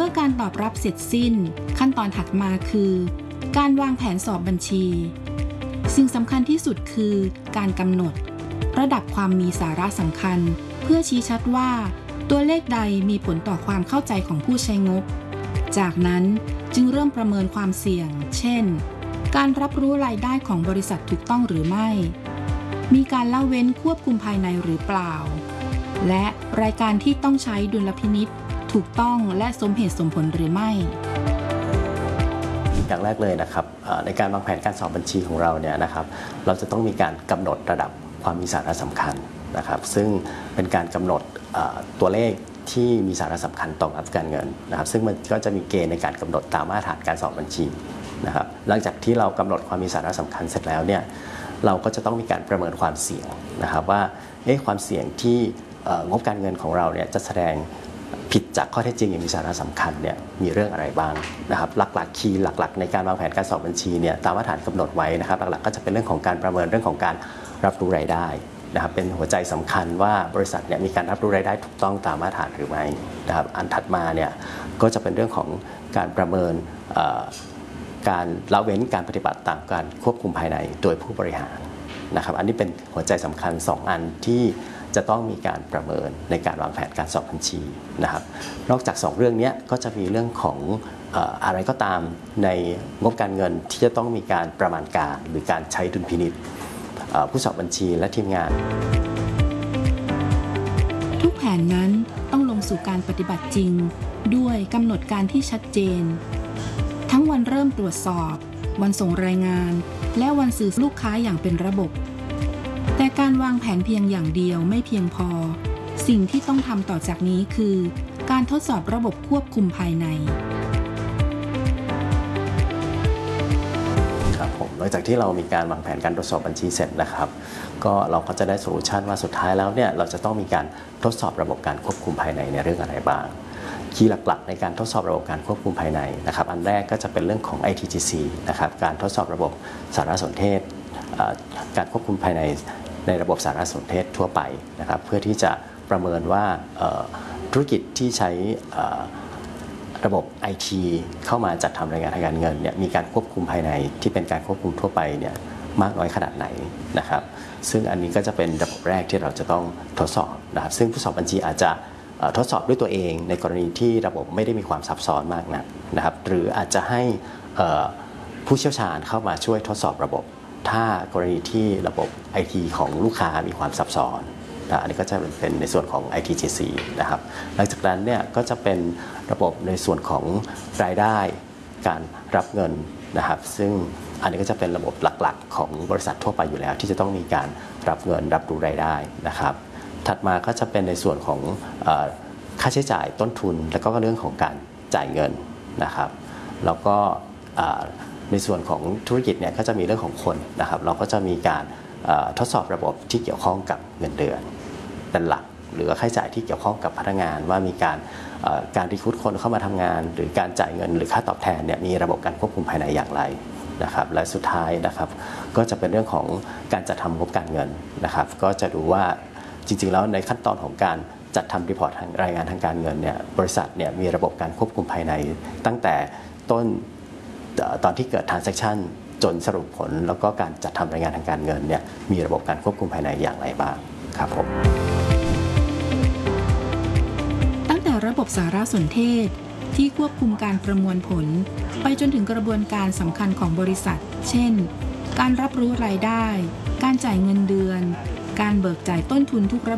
มื่อการตอบรับเสร็จสิ้นขั้นตอนถัดมาคือการวางแผนสอบบัญชีสิ่งสำคัญที่สุดคือการกำหนดระดับความมีสาระสำคัญเพื่อชี้ชัดว่าตัวเลขใดมีผลต่อความเข้าใจของผู้ใช้งบจากนั้นจึงเริ่มประเมินความเสี่ยงเช่นการรับรู้รายได้ของบริษัทถูกต้องหรือไม่มีการละเว้นควบคุมภายในหรือเปล่าและรายการที่ต้องใช้ดุลพินิจถูกต้องและสมเหตุสมผลหรือไม่อย่างแรกเลยนะครับในการวางแผนการสอบบัญชีของเราเนี่ยนะครับเราจะต้องมีการกำหนดระดับความมีสาระสำคัญนะครับซึ่งเป็นการกำหนดตัวเลขที่มีสาระสำคัญต่องบการเงินนะครับซึ่งมันก็จะมีเกณฑ์ในการกำหนดตามมาตรฐานการสอบบัญชีนะครับหลังจากที่เรากำหนดความมีสาระสำคัญเสร็จแล้วเนี่ยเราก็จะต้องมีการประเมินความเสี่ยงนะครับว่าความเสี่ยงที่งบการเงินของเราเนี่ยจะแสดงผิดจากข้อเท็จจริงอย่างมีสาระสำคัญเนี่ยมีเรื่องอะไรบ้างนะครับหลักๆคีย์หลักๆในการวางแผนการสอบบัญชีเนี่ยตามมาตรฐานกำหนดไว้นะครับหลักๆก็จะเป็นเรื่องของการประเมินเรื่องของการรับรู้รายได้นะครับเป็นหัวใจสำคัญว่าบริษัทเนี่ยมีการรับรู้รายได้ถูกต้องตามมาตรฐานหรือไม่นะครับอันถัดมาเนี่ยก็จะเป็นเรื่องของการประเมินการละเว้นการปฏิบัติตามการควบคุมภายในโดยผู้บริหารนะครับอันนี้เป็นหัวใจสำคัญ2อันที่จะต้องมีการประเมินในการวางแผนการสอบบัญชีนะครับนอกจาก2เรื่องนี้ก็จะมีเรื่องของอะไรก็ตามในงบการเงินที่จะต้องมีการประมาณการหรือการใช้ดุลพินิจผู้สอบบัญชีและทีมงานทุกแผนนั้นต้องลงสู่การปฏิบัติจริงด้วยกำหนดการที่ชัดเจนทั้งวันเริ่มตรวจสอบวันส่งรายงานและวันสื่อลูกค้าอย่างเป็นระบบแต่การวางแผนเพียงอย่างเดียวไม่เพียงพอสิ่งที่ต้องทำต่อจากนี้คือการทดสอบระบบควบคุมภายในครับผมหลังจากที่เรามีการวางแผนการตรวจสอบบัญชีเสร็จนะครับก็เราก็จะได้โซลูชันว่าสุดท้ายแล้วเนี่ยเราจะต้องมีการทดสอบระบบการควบคุมภายในในเรื่องอะไรบ้างคีย์หลักๆในการทดสอบระบบการควบคุมภายในนะครับอันแรกก็จะเป็นเรื่องของ ITGC นะครับการทดสอบระบบสารสนเทศการควบคุมภายในระบบสารสนเทศทั่วไปนะครับเพื่อที่จะประเมินว่าธุรกิจที่ใช้ระบบ IT เข้ามาจัดทำรายงานทางการเงินเนี่ยมีการควบคุมภายในที่เป็นการควบคุมทั่วไปเนี่ยมากน้อยขนาดไหนนะครับซึ่งอันนี้ก็จะเป็นระบบแรกที่เราจะต้องทดสอบนะครับซึ่งผู้สอบบัญชีอาจจะทดสอบด้วยตัวเองในกรณีที่ระบบไม่ได้มีความซับซ้อนมากนักนะครับหรืออาจจะให้ผู้เชี่ยวชาญเข้ามาช่วยทดสอบระบบถ้ากรณีที่ระบบ IT ของลูกค้ามีความซับซ้อนอันนี้ก็จะเป็นในส่วนของ ITGC นะครับหลังจากนั้นเนี่ยก็จะเป็นระบบในส่วนของรายได้การรับเงินนะครับซึ่งอันนี้ก็จะเป็นระบบหลักๆของบริษัททั่วไปอยู่แล้วที่จะต้องมีการรับเงินรับรู้รายได้นะครับถัดมาก็จะเป็นในส่วนของค่าใช้จ่ายต้นทุนแล้วก็เรื่องของการจ่ายเงินนะครับแล้วก็ในส่วนของธุรกิจเนี่ยก็จะมีเรื่องของคนนะครับเราก็จะมีการทดสอบระบบที่เกี่ยวข้องกับเงินเดือนเป็นหลักหรือค่าใช้จ่ายที่เกี่ยวข้องกับพนักงานว่ามีการรีคูดคนเข้ามาทำงานหรือการจ่ายเงินหรือค่าตอบแทนเนี่ยมีระบบการควบคุมภายในอย่างไรนะครับและสุดท้ายนะครับก็จะเป็นเรื่องของการจัดทำงบการเงินนะครับก็จะดูว่าจริงๆแล้วในขั้นตอนของการจัดทำรีพอร์ตรายงานทางการเงินเนี่ยบริษัทเนี่ยมีระบบการควบคุมภายในตั้งแต่ต้นตอนที่เกิด transaction จนสรุปผลแล้วก็การจัดทำรายงานทางการเงินเนี่ยมีระบบการควบคุมภายในอย่างไรบ้างครับผมตั้งแต่ระบบสารสนเทศที่ควบคุมการประมวลผลไปจนถึงกระบวนการสำคัญของบริษัทเช่นการรับรู้รายได้การจ่ายเงินเดือนการเบิกจ่ายต้นทุนทุกระ